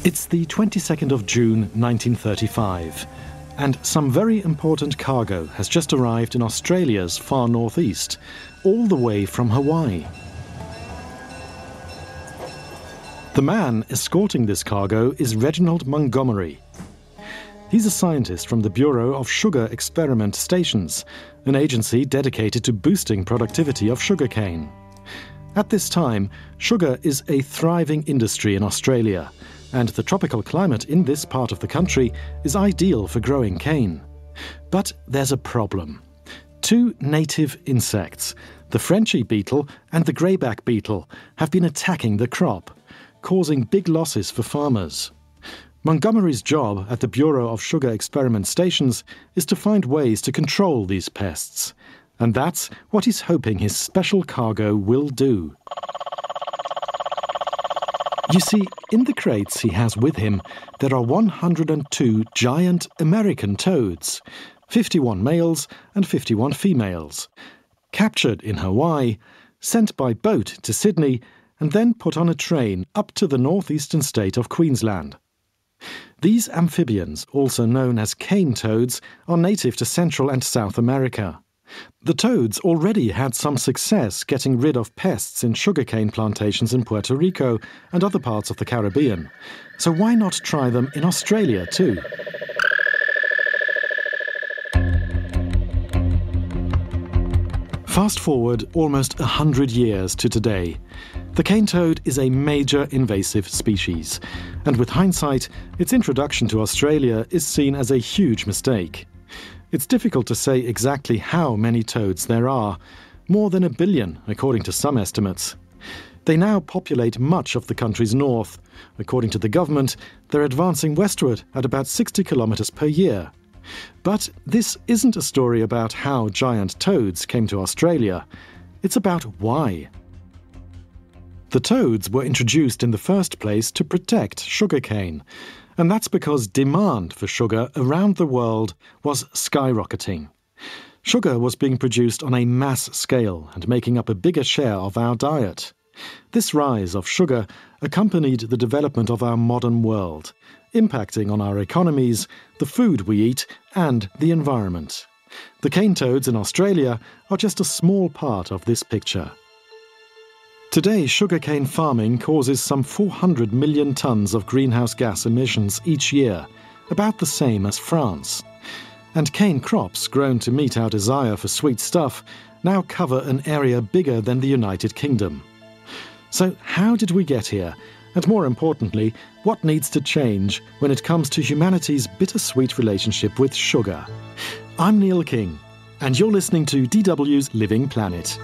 It's the 22nd of June 1935, and some very important cargo has just arrived in Australia's far northeast, all the way from Hawaii. The man escorting this cargo is Reginald Montgomery. He's a scientist from the Bureau of Sugar Experiment Stations, an agency dedicated to boosting productivity of sugarcane. At this time, sugar is a thriving industry in Australia, and the tropical climate in this part of the country is ideal for growing cane. But there's a problem. Two native insects, the Frenchy beetle and the greyback beetle, have been attacking the crop, causing big losses for farmers. Montgomery's job at the Bureau of Sugar Experiment Stations is to find ways to control these pests, and that's what he's hoping his special cargo will do. You see, in the crates he has with him, there are 102 giant American toads, 51 males and 51 females, captured in Hawaii, sent by boat to Sydney, and then put on a train up to the northeastern state of Queensland. These amphibians, also known as cane toads, are native to Central and South America. The toads already had some success getting rid of pests in sugarcane plantations in Puerto Rico and other parts of the Caribbean. So why not try them in Australia too? Fast forward almost 100 years to today. The cane toad is a major invasive species, and with hindsight, its introduction to Australia is seen as a huge mistake. It's difficult to say exactly how many toads there are, more than 1 billion, according to some estimates. They now populate much of the country's north. According to the government, they're advancing westward at about 60 kilometres per year. But this isn't a story about how giant toads came to Australia. It's about why. The toads were introduced in the first place to protect sugarcane, and that's because demand for sugar around the world was skyrocketing. Sugar was being produced on a mass scale and making up a bigger share of our diet. This rise of sugar accompanied the development of our modern world, impacting on our economies, the food we eat, and the environment. The cane toads in Australia are just a small part of this picture. Today, sugarcane farming causes some 400 million tonnes of greenhouse gas emissions each year, about the same as France. And cane crops grown to meet our desire for sweet stuff now cover an area bigger than the United Kingdom. So how did we get here? And more importantly, what needs to change when it comes to humanity's bittersweet relationship with sugar? I'm Neil King, and you're listening to DW's Living Planet.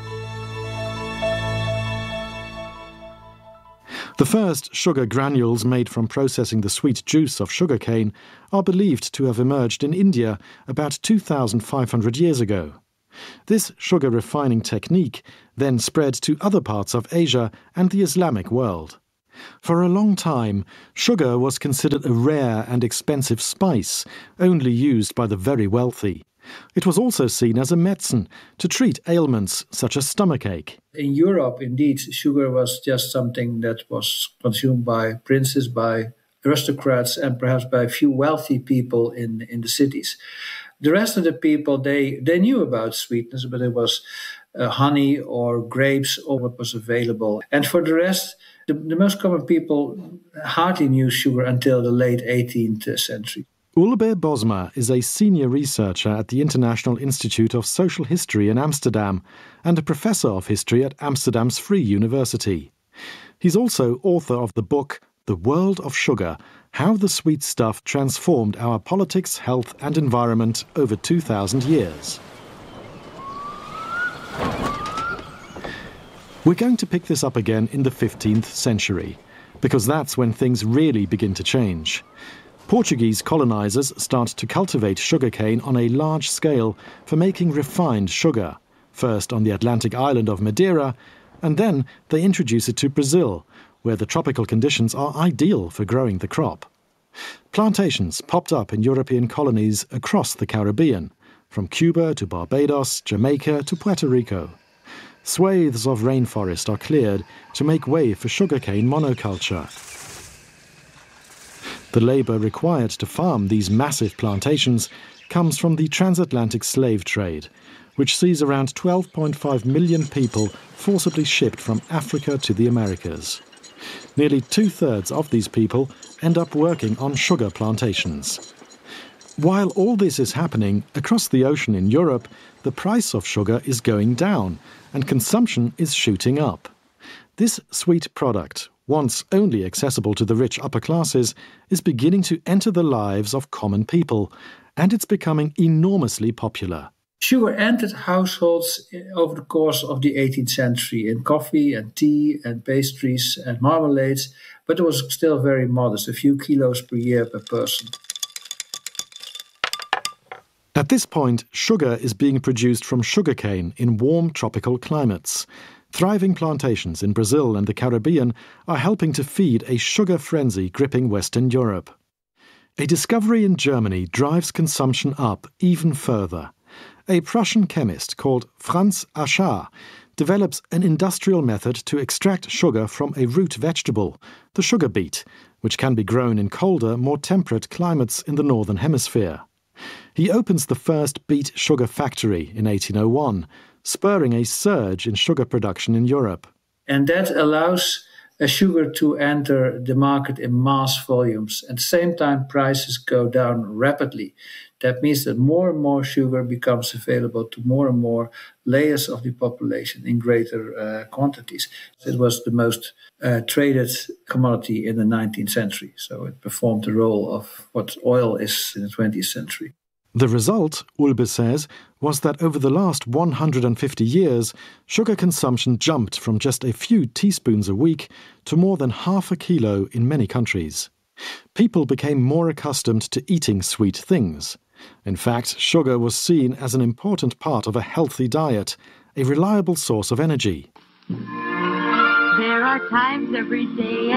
The first sugar granules made from processing the sweet juice of sugarcane are believed to have emerged in India about 2,500 years ago. This sugar refining technique then spread to other parts of Asia and the Islamic world. For a long time, sugar was considered a rare and expensive spice, only used by the very wealthy. It was also seen as a medicine to treat ailments such as stomachache. In Europe, indeed, sugar was just something that was consumed by princes, by aristocrats, and perhaps by a few wealthy people in the cities. The rest of the people, they knew about sweetness, but it was honey or grapes or what was available. And for the rest, the most common people hardly knew sugar until the late 18th century. Ulbe Bosma is a senior researcher at the International Institute of Social History in Amsterdam and a professor of history at Amsterdam's Free University. He's also author of the book The World of Sugar: How the Sweet Stuff Transformed Our Politics, Health and Environment Over 2,000 Years. We're going to pick this up again in the 15th century, because that's when things really begin to change. Portuguese colonizers start to cultivate sugarcane on a large scale for making refined sugar, first on the Atlantic island of Madeira, and then they introduce it to Brazil, where the tropical conditions are ideal for growing the crop. Plantations popped up in European colonies across the Caribbean, from Cuba to Barbados, Jamaica to Puerto Rico. Swathes of rainforest are cleared to make way for sugarcane monoculture. The labour required to farm these massive plantations comes from the transatlantic slave trade, which sees around 12.5 million people forcibly shipped from Africa to the Americas. Nearly 2/3 of these people end up working on sugar plantations. While all this is happening, across the ocean in Europe, the price of sugar is going down and consumption is shooting up. This sweet product, once only accessible to the rich upper classes, is beginning to enter the lives of common people, and it's becoming enormously popular. Sugar entered households over the course of the 18th century in coffee and tea and pastries and marmalades, but it was still very modest, a few kilos per year per person. At this point, sugar is being produced from sugarcane in warm tropical climates. Thriving plantations in Brazil and the Caribbean are helping to feed a sugar frenzy gripping Western Europe. A discovery in Germany drives consumption up even further. A Prussian chemist called Franz Aschar develops an industrial method to extract sugar from a root vegetable, the sugar beet, which can be grown in colder, more temperate climates in the Northern Hemisphere. He opens the first beet sugar factory in 1801, spurring a surge in sugar production in Europe. And that allows sugar to enter the market in mass volumes. At the same time, prices go down rapidly. That means that more and more sugar becomes available to more and more layers of the population in greater quantities. It was the most traded commodity in the 19th century, so it performed the role of what oil is in the 20th century. The result, Ulbe says, was that over the last 150 years, sugar consumption jumped from just a few teaspoons a week to more than half a kilo in many countries. People became more accustomed to eating sweet things. In fact, sugar was seen as an important part of a healthy diet, a reliable source of energy. There are times every day